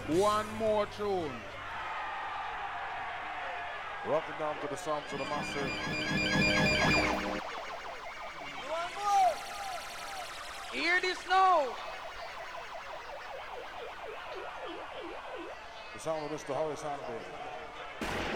One more tune. Rocking down to the sounds of the massive. One more. Hear this now. The sound of Mr. Horace Hanby.